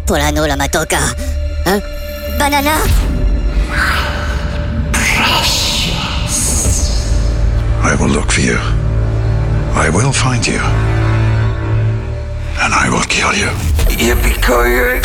Polano la matoka. Banana. I will look for you. I will find you. And I will kill you. Yippee-ki-yay.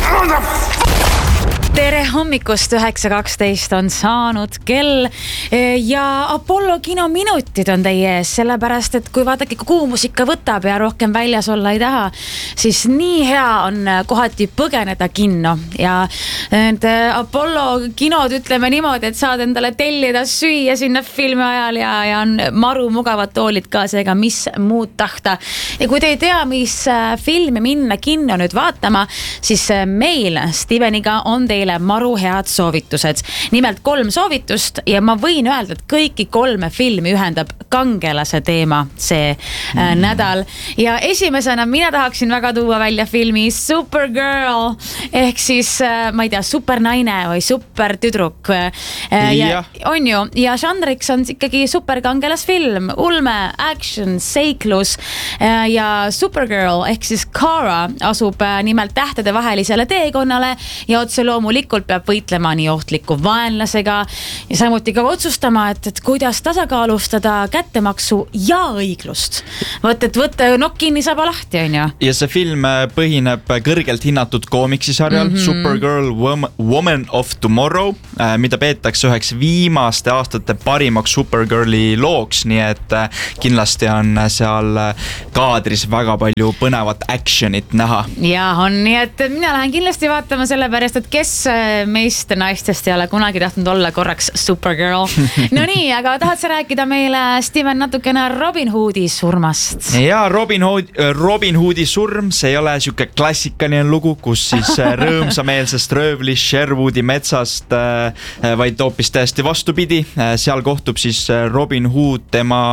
Tere hommikust, 9.12 on saanud kell ja Apollo kinominutid on teie ees, sellepärast, et kui vaadake, kui kuumus ikka võtab ja rohkem väljas olla ei taha, siis nii hea on kohati põgeneda kinno ja need Apollo kinod, ütleme niimoodi, et saad endale tellida süüa sinna filmi ajal ja on maru mugavad toolid ka, seega mis muud tahta. Ja kui te ei tea, mis filmi minna kinno nüüd vaatama, siis meil Steveniga on teile maru head soovitused. Nimelt 3 soovitust ja ma võin öelda, et kõiki 3 filmi ühendab kangelase teema see nädal. Ja esimesena mina tahaksin väga tuua välja filmi Supergirl ehk siis, ma ei tea, supernaine või supertüdruk. On ju, ja žanriks on ikkagi superkangelasfilm, ulme, action, seiklus ja Supergirl ehk siis Kara asub nimelt tähtede vahelisele teekonnale ja otse loomulikult peab võitlema nii ohtliku vaenlasega ja samuti ka otsustama, et kuidas tasakaalustada kättemaksu ja õiglust. Võtta nokk kinni saba lahti, on ju. Ja see film põhineb kõrgelt hinnatud koomiksisarjal Supergirl Woman of Tomorrow, mida peetakse üheks viimaste aastate parimaks Supergirli looks, nii et kindlasti on seal kaadris väga palju põnevat actionit näha. Ja on, nii et mina lähen kindlasti vaatama sellepärast, et kes meist naistest ei ole kunagi tahtnud olla korraks Supergirl. No nii, aga tahad sa rääkida meile, Steven, natukene Robin Hoodi surmast? Ja Robin Hoodi surm, see ei ole siuke klassikaline lugu, kus siis rõõmsameelsest röövlist Sherwoodi metsast, vaid hoopis täiesti vastupidi. Seal kohtub siis Robin Hood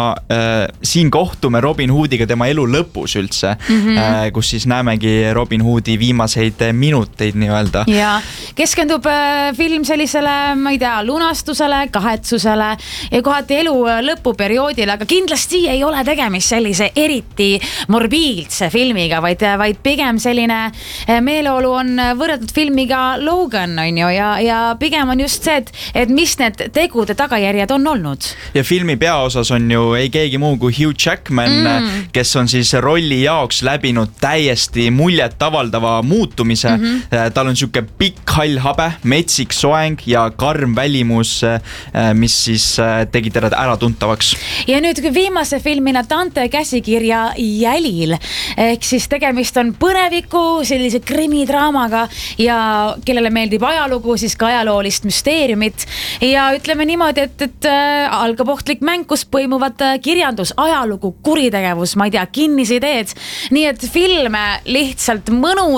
siin kohtume Robin Hoodiga tema elu lõpus üldse, kus siis näemegi Robin Hoodi viimaseid minuteid nii öelda. Ja keskendub film sellisele, ma ei tea, lunastusele, kahetsusele ja kohati elu lõpuperioodile, aga kindlasti ei ole tegemist sellise eriti morbiidse filmiga, vaid pigem selline meeleolu on võrreldud filmiga Logan, on ju, ja pigem on just see, et mis need tegude tagajärjed on olnud. Ja filmi peaosas on ju ei keegi muu kui Hugh Jackman, kes on siis rolli jaoks läbinud täiesti muljet avaldava muutumise. Tal on siuke pikk hall habe, metsik soeng ja karm välimus, mis siis tegi teda ära tuntavaks. Ja nüüd viimase filmina Dante käsikirja Jälil, ehk siis tegemist on põneviku, sellise krimidraamaga ja kellele meeldib ajalugu, siis ka ajaloolist müsteeriumit ja ütleme niimoodi, et algab ohtlik mäng, kus põimuvad kirjandus, ajalugu, kuritegevus, ma ei tea, kinnisideed, nii et filme lihtsalt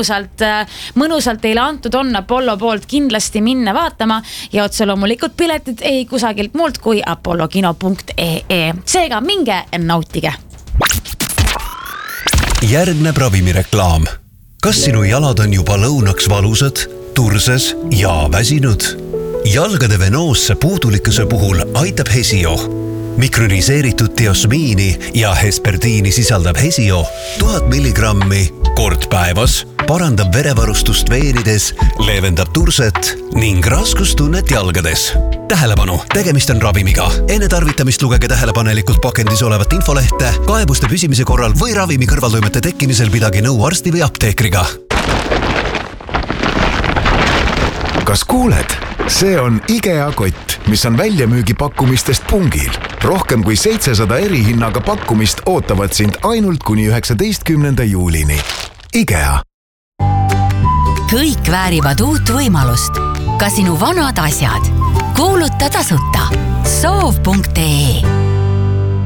mõnusalt teile antud on Apollo poolt kindlasti minna vaatama ja otse loomulikult piletid ei kusagilt muult kui apollokino.ee. Seega minge nautige. Järgneb ravimireklaam. Kas sinu jalad on juba lõunaks valusad, turses ja väsinud? Jalgade venoosse puudulikkuse puhul aitab Hesio. Mikroniseeritud diosmiini ja hesperdiini sisaldab Hesio 1000 milligrammi kord päevas, parandab verevarustust veenides, leevendab turset ning raskustunnet jalgades. Tähelepanu, tegemist on ravimiga. Enne tarvitamist lugege tähelepanelikult pakendis olevat infolehte, kaebuste püsimise korral või ravimi kõrvaltoimete tekkimisel pidage nõu arsti või apteekriga. Kas kuuled? See on IKEA kott, mis on väljamüügipakkumistest pungil. Rohkem kui 700 erihinnaga pakkumist ootavad sind ainult kuni 19. juulini. IKEA. Kõik väärivad uut võimalust. Ka sinu vanad asjad. Kuuluta tasuta. Soov.ee